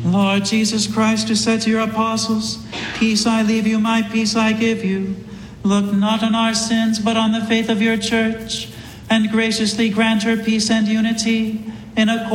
Lord Jesus Christ, who said to your apostles, "Peace I leave you, my peace I give you," look not on our sins, but on the faith of your church, and graciously grant her peace and unity in accordance